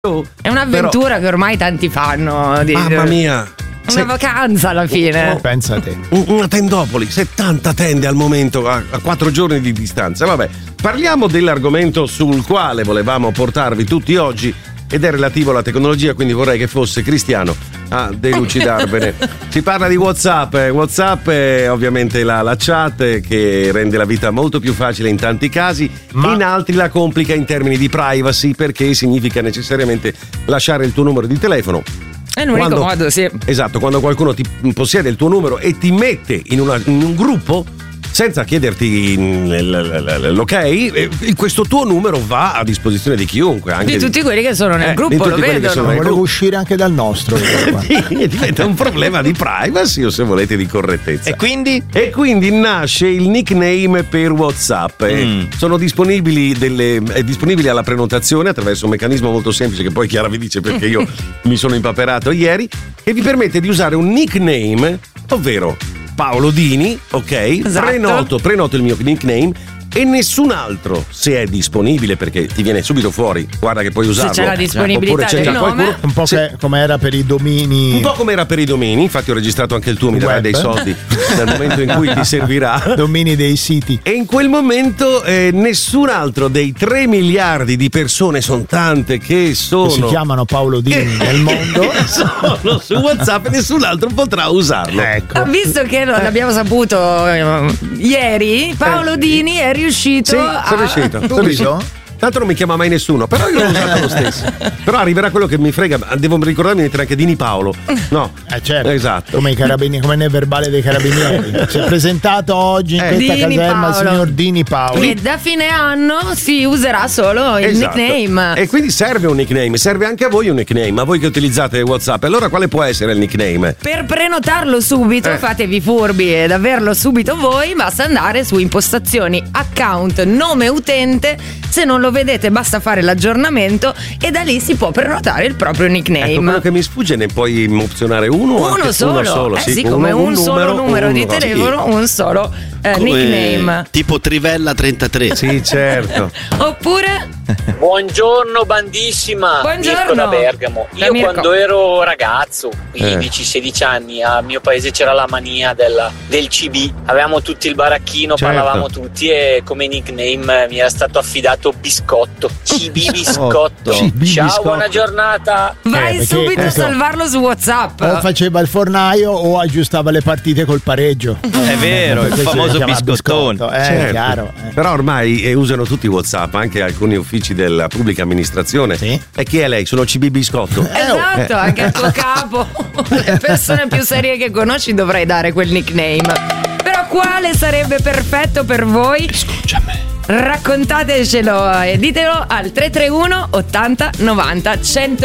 È un'avventura che ormai tanti fanno. Mamma mia. Una vacanza alla fine. Pensa a te. Una tendopoli, 70 tende al momento a 4 giorni di distanza. Vabbè, parliamo dell'argomento sul quale volevamo portarvi tutti oggi ed è relativo alla tecnologia, quindi vorrei che fosse Cristiano a delucidarvene. Si parla di WhatsApp. WhatsApp è ovviamente la chat che rende la vita molto più facile in tanti casi, in altri la complica in termini di privacy, perché significa necessariamente lasciare il tuo numero di telefono. È l'unico modo, sì. Esatto, quando qualcuno ti possiede il tuo numero e ti mette in un gruppo senza chiederti l'ok, questo tuo numero va a disposizione di chiunque, anche di tutti quelli che sono nel gruppo, lo vedono. Volevo uscire anche dal nostro. Diventa un problema di privacy o, se volete, di correttezza. E quindi nasce il nickname per WhatsApp. Sono disponibili è disponibile alla prenotazione attraverso un meccanismo molto semplice che poi Chiara vi dice perché io mi sono impaperato ieri, che vi permette di usare un nickname, ovvero Paolo Dini, ok? Esatto. Prenoto il mio nickname e nessun altro, se è disponibile, perché ti viene subito furi, guarda che puoi usarlo. Se c'è la disponibilità del nome. Un po' come era per i domini. Un po' come era per i domini, infatti ho registrato anche il tuo, mi darai dei soldi dal momento in cui ti servirà. Domini dei siti. E in quel momento nessun altro dei 3 miliardi di persone, sono tante che si chiamano Paolo Dini nel mondo, sono su WhatsApp, e nessun altro potrà usarlo. Ecco. Visto che l'abbiamo saputo ieri, Paolo Dini è riuscito sono riuscito. Tanto non mi chiama mai nessuno, però io l'ho usato lo stesso. Però arriverà quello che mi frega, devo ricordarmi di mettere anche Dini Paolo. No, certo. Esatto. Come i carabinieri, come nel verbale dei carabinieri. Si è presentato oggi in questa Dini caserma il signor Dini Paolo. E da fine anno si userà solo il nickname. E quindi serve un nickname, serve anche a voi un nickname, ma voi che utilizzate WhatsApp, allora quale può essere il nickname? Per prenotarlo subito, fatevi furbi ed averlo subito voi, basta andare su impostazioni, account, nome utente. Se non lo vedete basta fare l'aggiornamento e da lì si può prenotare il proprio nickname. Ecco, quello che mi sfugge, ne puoi opzionare uno solo. Sì, come un solo numero di telefono, un solo nickname. Tipo Trivella 33. Sì, certo. Oppure buongiorno bandissima. Buongiorno. Mirko da Bergamo. Io quando ero ragazzo, 15-16 anni, a mio paese c'era la mania del CB. Avevamo tutti il baracchino, parlavamo tutti, e come nickname mi era stato affidato Biscotto. CB Biscotto. Ciao, buona giornata. Vai subito a salvarlo su WhatsApp. O faceva il fornaio o aggiustava le partite col pareggio. È vero, il famoso biscottone. Chiaro. Però ormai usano tutti WhatsApp, anche alcuni uffici della pubblica amministrazione. Sì. E chi è lei? Sono CB Biscotto. Esatto, anche al tuo capo. Le persone più serie che conosci dovrai dare quel nickname. Però quale sarebbe perfetto per voi? Scusami. Raccontatecelo e ditelo al 331 80 90 100.